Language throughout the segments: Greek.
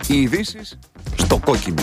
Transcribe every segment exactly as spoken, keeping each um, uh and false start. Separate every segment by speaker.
Speaker 1: Οι ειδήσεις στο κόκκινο.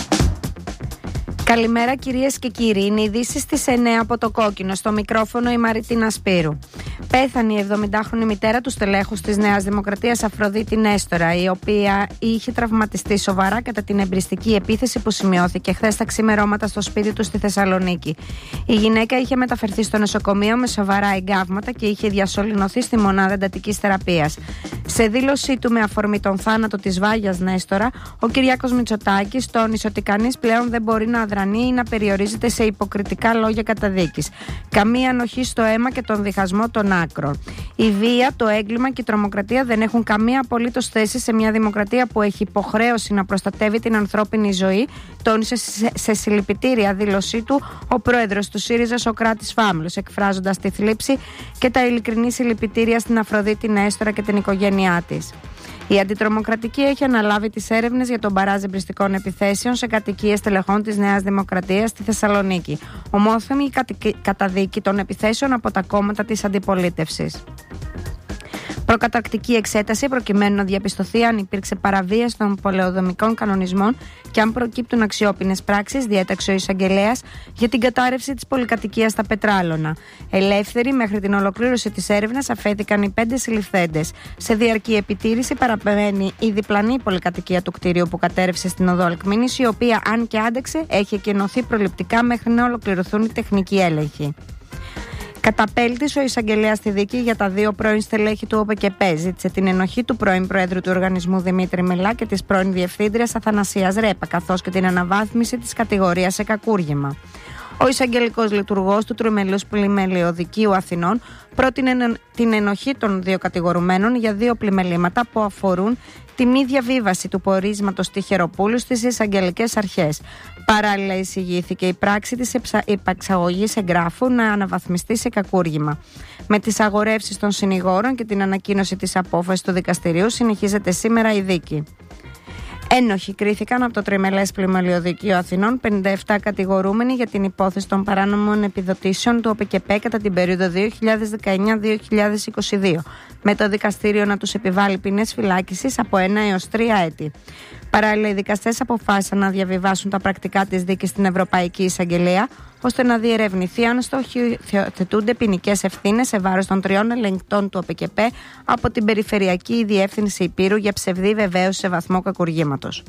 Speaker 2: Καλημέρα κυρίες και κύριοι. Είναι οι ειδήσεις στις εννέα από το κόκκινο. Στο μικρόφωνο η Μαριτίνα Σπύρου. Πέθανε η εβδομηντάχρονη μητέρα του στελέχους της Νέας Δημοκρατίας Αφροδίτη Νέστορα, η οποία είχε τραυματιστεί σοβαρά κατά την εμπριστική επίθεση που σημειώθηκε χθες τα ξημερώματα στο σπίτι του στη Θεσσαλονίκη. Η γυναίκα είχε μεταφερθεί στο νοσοκομείο με σοβαρά εγκάβματα και είχε διασωληνωθεί στη μονάδα εντατικής θεραπείας. Σε δήλωσή του με αφορμή τον θάνατο της Βάγιας Νέστορα, ο Κυριάκος Μητσοτάκης τόνισε ότι κανείς πλέον δεν μπορεί να αδρανεί ή να περιορίζεται σε υποκριτικά λόγια καταδίκης. Καμία ανοχή στο αίμα και τον διχασμό των άκρων. Η βία, το έγκλημα και η τρομοκρατία δεν έχουν καμία απολύτως θέση σε μια δημοκρατία που έχει υποχρέωση να προστατεύει την ανθρώπινη ζωή, τόνισε σε, σε συλληπιτήρια δήλωσή του ο πρόεδρος του ΣΥΡΙΖΑ Σωκράτης Φάμελος, εκφράζοντας τη θλίψη και τα ειλικρινή συλληπιτήρια στην Αφροδίτη Νέστορα και την οικογένειά της. Η Αντιτρομοκρατική έχει αναλάβει τις έρευνες για τον μπαράζ εμπριστικών επιθέσεων σε κατοικίες στελεχών της Νέας Δημοκρατίας στη Θεσσαλονίκη. Ομόθυμη καταδίκη των επιθέσεων από τα κόμματα της αντιπολίτευσης. Προκαταρκτική εξέταση προκειμένου να διαπιστωθεί αν υπήρξε παραβίαση των πολεοδομικών κανονισμών και αν προκύπτουν αξιόπινες πράξεις, διέταξε ο εισαγγελέας για την κατάρρευση της πολυκατοικίας στα Πετράλωνα. Ελεύθεροι μέχρι την ολοκλήρωση της έρευνας αφέθηκαν οι πέντε συλληφθέντες. Σε διαρκή επιτήρηση παραμένει η διπλανή πολυκατοικία του κτίριου που κατέρευσε στην οδό Αλκμήνης, η οποία, αν και άντεξε, έχει εκενωθεί προληπτικά μέχρι να ολοκληρωθούν οι τεχνικοί έλεγχοι. Καταπέλτης ο εισαγγελέας στη δίκη για τα δύο πρώην στελέχη του ΟΠΕΚΕΠΕ. Ζήτησε την ενοχή του πρώην Προέδρου του Οργανισμού Δημήτρη Μελά και της πρώην Διευθύντριας Αθανασίας Ρέπα, καθώς και την αναβάθμιση της κατηγορίας σε κακούργημα. Ο εισαγγελικός λειτουργός του Τριμελούς Πλημελιωδικείου Αθηνών πρότεινε την ενοχή των δύο κατηγορουμένων για δύο πλημελήματα που αφορούν τη μη διαβίβαση του πορίσματος Τυχεροπούλου στις εισαγγελικές αρχές. Παράλληλα, εισηγήθηκε η πράξη της υπαξαγωγής εγγράφου να αναβαθμιστεί σε κακούργημα. Με τις αγορεύσεις των συνηγόρων και την ανακοίνωση της απόφασης του δικαστηρίου, συνεχίζεται σήμερα η δίκη. Ένοχοι κρίθηκαν από το Τριμελές Πλημελιωδικείο Αθηνών πενήντα επτά κατηγορούμενοι για την υπόθεση των παράνομων επιδοτήσεων του ΟΠΕΚΕΠΕ κατά την περίοδο δύο χιλιάδες δεκαεννιά με δύο χιλιάδες είκοσι δύο, με το δικαστήριο να τους επιβάλλει ποινές φυλάκισης από ένα έως τρία έτη. Παράλληλα, οι δικαστές αποφάσισαν να διαβιβάσουν τα πρακτικά της δίκης στην Ευρωπαϊκή Εισαγγελία, ώστε να διερευνηθεί αν στοχοθετούνται ποινικές ευθύνες σε βάρος των τριών ελεγκτών του ΟΠΕΚΕΠΕ από την Περιφερειακή Διεύθυνση Υπήρου για ψευδή βεβαίωση σε βαθμό κακουργήματος.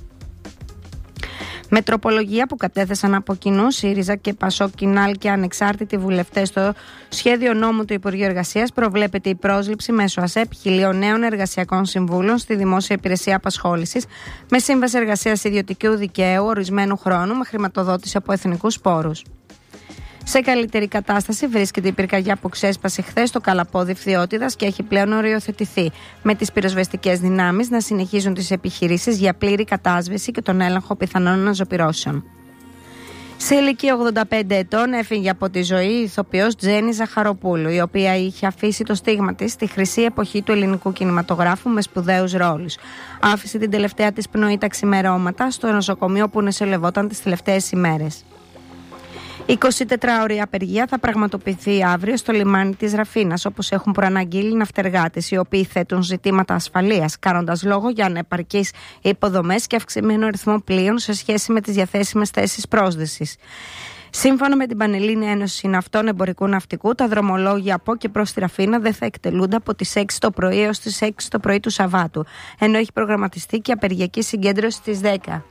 Speaker 2: Με τροπολογία που κατέθεσαν από κοινού ΣΥΡΙΖΑ και ΠΑΣΟΚ, Κινάλ και ανεξάρτητοι βουλευτές στο σχέδιο νόμου του Υπουργείου Εργασίας, προβλέπεται η πρόσληψη μέσω ΑΣΕΠ χιλίων νέων εργασιακών συμβούλων στη δημόσια υπηρεσία απασχόλησης με σύμβαση εργασίας ιδιωτικού δικαίου ορισμένου χρόνου με χρηματοδότηση από εθνικούς πόρους. Σε καλύτερη κατάσταση βρίσκεται η πυρκαγιά που ξέσπασε χθες στο Καλαπόδι Φθιώτιδας και έχει πλέον οριοθετηθεί, με τις πυροσβεστικές δυνάμεις να συνεχίζουν τις επιχειρήσεις για πλήρη κατάσβεση και τον έλεγχο πιθανών αναζωπυρώσεων. Σε ηλικία ογδόντα πέντε ετών έφυγε από τη ζωή η ηθοποιός Τζέννη Ζαχαροπούλου, η οποία είχε αφήσει το στίγμα της στη χρυσή εποχή του ελληνικού κινηματογράφου με σπουδαίους ρόλους. Άφησε την τελευταία της πνοή τα ξημερώματα στο νοσοκομείο που νοσηλευόταν τις τελευταίες ημέρες. Η εικοσιτετράωρη απεργία θα πραγματοποιηθεί αύριο στο λιμάνι της Ραφίνας, όπως έχουν προαναγγείλει ναυτεργάτες, οι οποίοι θέτουν ζητήματα ασφαλείας, κάνοντας λόγο για ανεπαρκείς υποδομές και αυξημένο αριθμό πλοίων σε σχέση με τις διαθέσιμες θέσεις πρόσδεσης. Σύμφωνα με την Πανελλήνια Ένωση Ναυτών Εμπορικού Ναυτικού, τα δρομολόγια από και προς τη Ραφίνα δεν θα εκτελούνται από τις έξι το πρωί έως τις έξι το πρωί του Σαββάτου, ενώ έχει προγραμματιστεί και απεργιακή συγκέντρωση στις δέκα.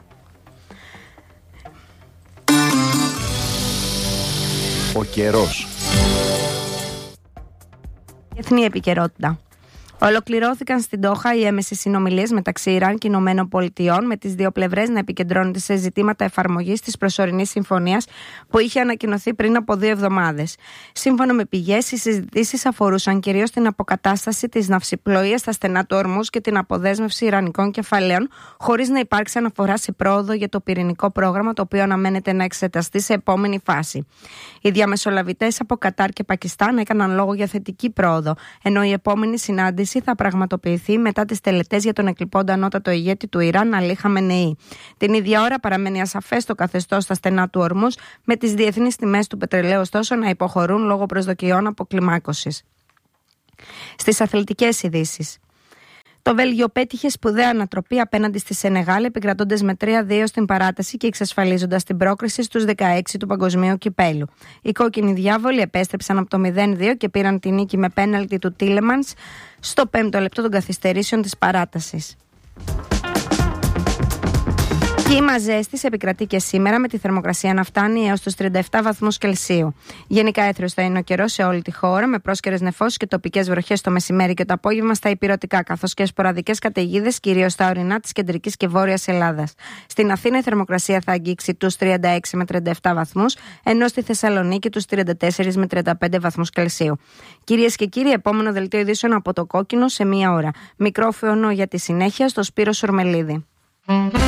Speaker 1: Ο καιρός.
Speaker 2: Διεθνή επικαιρότητα. Ολοκληρώθηκαν στην Ντόχα οι έμεσες συνομιλίες μεταξύ Ιράν και Ηνωμένων Πολιτειών, με τις δύο πλευρές να επικεντρώνονται σε ζητήματα εφαρμογής της προσωρινής συμφωνίας που είχε ανακοινωθεί πριν από δύο εβδομάδες. Σύμφωνα με πηγές, οι συζητήσεις αφορούσαν κυρίως την αποκατάσταση της ναυσιπλοείας στα στενά του Ορμούζ και την αποδέσμευση ιρανικών κεφαλαίων, χωρίς να υπάρξει αναφορά σε πρόοδο για το πυρηνικό πρόγραμμα, το οποίο αναμένεται να εξεταστεί σε επόμενη φάση. Οι διαμεσολαβητές από Κατάρ και Πακιστάν έκαναν λόγο για θετική πρόοδο, ενώ η επόμενη συνάντηση θα πραγματοποιηθεί μετά τις τελετές για τον εκλειπώντα ανώτατο ηγέτη του Ιράν, Αλή Χαμενεή. Την ίδια ώρα παραμένει ασαφές το καθεστώς στα στενά του Ορμούζ, με τις διεθνείς τιμές του πετρελαίου ωστόσο να υποχωρούν λόγω προσδοκιών αποκλιμάκωσης. Στις αθλητικές ειδήσεις. Το Βέλγιο πέτυχε σπουδαία ανατροπή απέναντι στη Σενεγάλη, επικρατώντας με τρία δύο στην παράταση και εξασφαλίζοντας την πρόκριση στους δεκαέξι του Παγκοσμίου Κυπέλου. Οι κόκκινοι διάβολοι επέστρεψαν από το μηδέν δύο και πήραν τη νίκη με πέναλτι του Τίλεμανς στο πέμπτο λεπτό των καθυστερήσεων της παράτασης. Κύμα ζέστης επικρατεί και σήμερα, με τη θερμοκρασία να φτάνει έως τους τριάντα επτά βαθμούς Κελσίου. Γενικά έθριος θα είναι ο καιρός σε όλη τη χώρα, με πρόσκαιρες νεφώσεις και τοπικές βροχές το μεσημέρι και το απόγευμα στα ηπειρωτικά, καθώς και σποραδικές καταιγίδες κυρίως στα ορεινά της κεντρικής και βόρειας Ελλάδας. Στην Αθήνα η θερμοκρασία θα αγγίξει τους τριάντα έξι με τριάντα επτά βαθμούς, ενώ στη Θεσσαλονίκη τους τριάντα τέσσερα με τριάντα πέντε βαθμούς Κελσίου. Κυρίες και κύριοι, επόμενο δελτίο ειδήσεων από το Κόκκινο σε μία ώρα. Μικρόφωνο για τη συνέχεια στο Σπύρο Σουρμελίδη.